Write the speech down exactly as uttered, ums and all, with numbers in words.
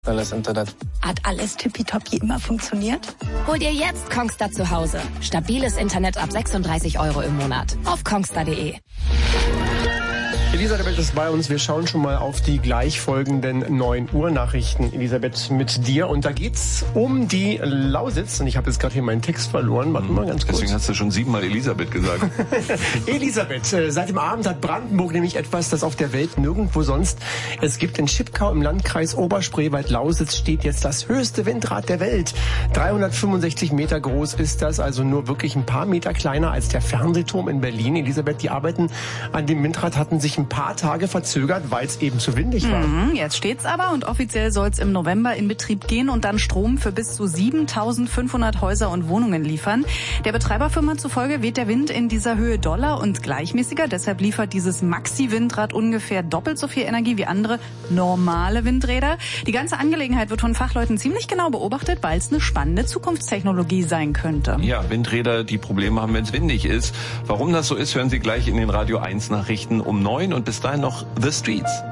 Alles Internet. Hat alles tippitoppi immer funktioniert? Hol dir jetzt Kongstar zu Hause. Stabiles Internet ab sechsunddreißig Euro im Monat. Auf kongstar punkt de. Elisabeth ist bei uns. Wir schauen schon mal auf die gleich folgenden neun Uhr Nachrichten, Elisabeth, mit dir. Und da geht's um die Lausitz. Und ich habe jetzt gerade hier meinen Text verloren. Warte mal ganz kurz. Deswegen hast du schon siebenmal Elisabeth gesagt. Elisabeth, seit dem Abend hat Brandenburg nämlich etwas, das auf der Welt nirgendwo sonst es gibt. In Schipkau im Landkreis Oberspreewald-Lausitz steht jetzt das höchste Windrad der Welt. dreihundertfünfundsechzig Meter groß ist das, also nur wirklich ein paar Meter kleiner als der Fernsehturm in Berlin. Elisabeth, die Arbeiten an dem Windrad hatten sich ein paar Tage verzögert, weil es eben zu windig war. Mhm, jetzt steht's aber und offiziell soll es im November in Betrieb gehen und dann Strom für bis zu siebentausendfünfhundert Häuser und Wohnungen liefern. Der Betreiberfirma zufolge weht der Wind in dieser Höhe doller und gleichmäßiger. Deshalb liefert dieses Maxi-Windrad ungefähr doppelt so viel Energie wie andere normale Windräder. Die ganze Angelegenheit wird von Fachleuten ziemlich genau beobachtet, weil es eine spannende Zukunftstechnologie sein könnte. Ja, Windräder, die Probleme haben, wenn es windig ist. Warum das so ist, hören Sie gleich in den Radio eins Nachrichten um neun und bis dahin noch The Streets.